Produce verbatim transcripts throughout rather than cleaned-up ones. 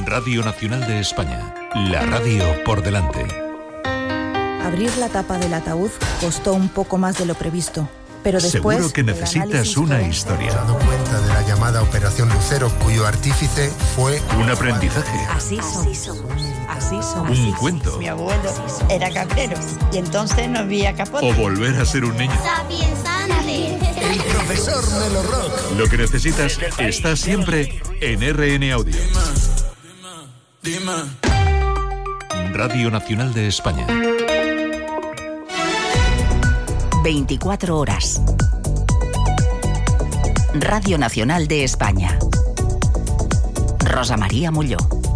Radio Nacional de España, la radio por delante. Abrir la tapa del ataúd costó un poco más de lo previsto, pero después... Seguro que necesitas una historia. He dado cuenta de la llamada Operación Lucero, cuyo artífice fue... Un aprendizaje. Así somos. Así somos. Un cuento. Mi abuelo era cabrero y entonces no había capote. O volver a ser un niño. El profesor Melo Rock. Lo que necesitas está siempre en R N Audio. Radio Nacional de España. veinticuatro horas. Radio Nacional de España. Rosa María Molló.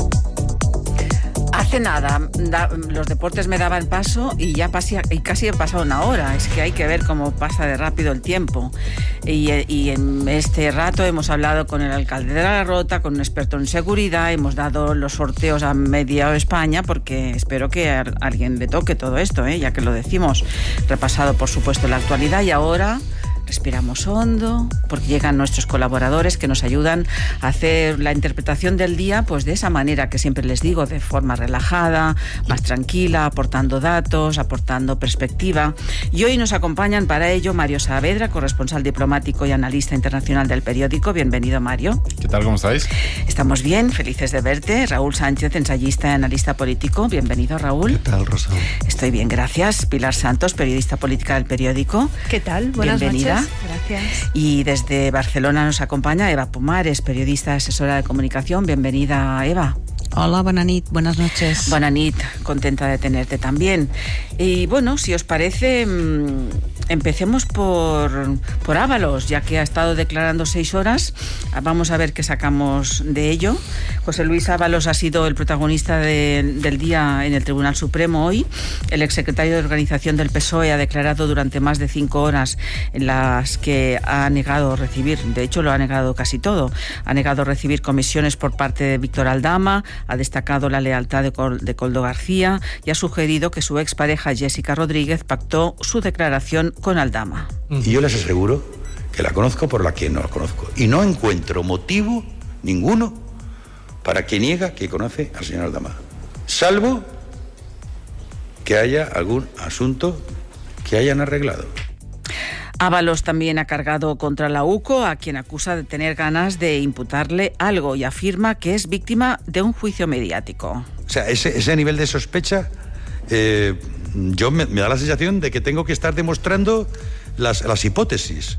Hace nada, da, los deportes me daban paso y ya pasé, y casi he pasado una hora. Es que hay que ver cómo pasa de rápido el tiempo. Y, y en este rato hemos hablado con el alcalde de La Rota, con un experto en seguridad, hemos dado los sorteos a media España, porque espero que a alguien le toque todo esto, ¿eh? Ya que lo decimos. Repasado, por supuesto, la actualidad y ahora... respiramos hondo, porque llegan nuestros colaboradores que nos ayudan a hacer la interpretación del día, pues de esa manera que siempre les digo, de forma relajada, más tranquila, aportando datos, aportando perspectiva. Y hoy nos acompañan para ello Mario Saavedra, corresponsal diplomático y analista internacional del periódico. Bienvenido, Mario. ¿Qué tal? ¿Cómo estáis? Estamos bien, felices de verte. Raúl Sánchez, ensayista y analista político. Bienvenido, Raúl. ¿Qué tal, Rosa? Estoy bien, gracias. Pilar Santos, periodista política del periódico. ¿Qué tal? Buenas Bienvenida. noches. Gracias. Y desde Barcelona nos acompaña Eva Pumares, periodista asesora de comunicación. Bienvenida, Eva. Hola, buenas nit, buenas noches. Buenas nit, contenta de tenerte también. Y bueno, si os parece, empecemos por, por Ábalos, ya que ha estado declarando seis horas. Vamos a ver qué sacamos de ello. José Luis Ábalos ha sido el protagonista de, del día en el Tribunal Supremo hoy. El exsecretario de Organización del P S O E ha declarado durante más de cinco horas en las que ha negado recibir, de hecho lo ha negado casi todo, ha negado recibir comisiones por parte de Víctor Aldama, ha destacado la lealtad de, Col- de Koldo García y ha sugerido que su expareja Jessica Rodríguez pactó su declaración con Aldama. Y yo les aseguro que la conozco por la que no la conozco. Y no encuentro motivo ninguno para que niega que conoce al señor Aldama. Salvo que haya algún asunto que hayan arreglado. Ábalos también ha cargado contra la U C O, a quien acusa de tener ganas de imputarle algo y afirma que es víctima de un juicio mediático. O sea, ese, ese nivel de sospecha, eh, yo me, me da la sensación de que tengo que estar demostrando las, las hipótesis.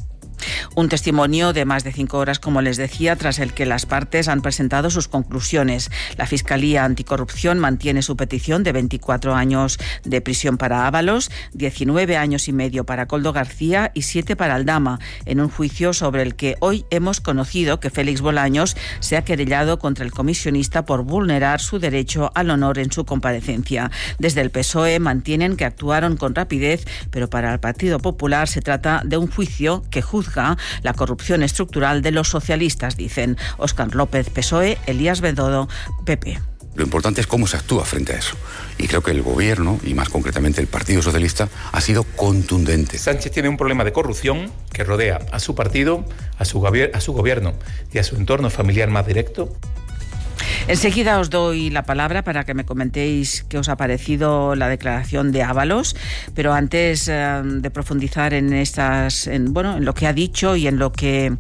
Un testimonio de más de cinco horas, como les decía, tras el que las partes han presentado sus conclusiones. La Fiscalía Anticorrupción mantiene su petición de veinticuatro años de prisión para Ábalos, diecinueve años y medio para Koldo García y siete para Aldama, en un juicio sobre el que hoy hemos conocido que Félix Bolaños se ha querellado contra el comisionista por vulnerar su derecho al honor en su comparecencia. Desde el P S O E mantienen que actuaron con rapidez, pero para el Partido Popular se trata de un juicio que juzga la corrupción estructural de los socialistas, dicen Óscar López, P S O E, Elías Bendodo, P P. Lo importante es cómo se actúa frente a eso. Y creo que el gobierno, y más concretamente el Partido Socialista, ha sido contundente. Sánchez tiene un problema de corrupción que rodea a su partido, a su, gobier- a su gobierno y a su entorno familiar más directo. Enseguida os doy la palabra para que me comentéis qué os ha parecido la declaración de Ábalos, pero antes eh, de profundizar en estas, en, bueno, en lo que ha dicho y en lo que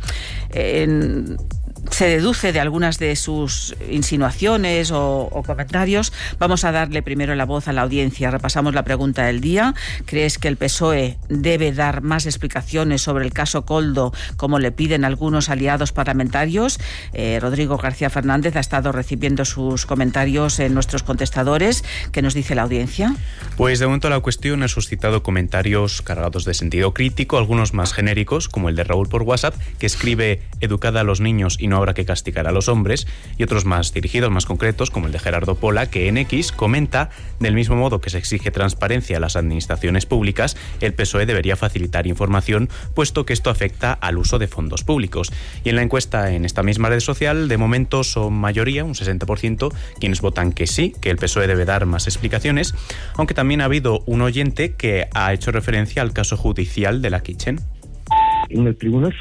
en, se deduce de algunas de sus insinuaciones o, o comentarios, vamos a darle primero la voz a la audiencia. Repasamos la pregunta del día. ¿Crees que el P S O E debe dar más explicaciones sobre el caso Koldo, como le piden algunos aliados parlamentarios? Eh, Rodrigo García Fernández ha estado recibiendo sus comentarios en nuestros contestadores. ¿Qué nos dice la audiencia? Pues de momento la cuestión ha suscitado comentarios cargados de sentido crítico, algunos más genéricos, como el de Raúl por WhatsApp, que escribe: educad a los niños y no habrá que castigar a los hombres, y otros más dirigidos, más concretos, como el de Gerardo Pola, que en X comenta: del mismo modo que se exige transparencia a las administraciones públicas, el P S O E debería facilitar información, puesto que esto afecta al uso de fondos públicos. Y en la encuesta en esta misma red social, de momento son mayoría, un sesenta por ciento, quienes votan que sí, que el P S O E debe dar más explicaciones, aunque también ha habido un oyente que ha hecho referencia al caso judicial de la Kitchen. En el Tribunal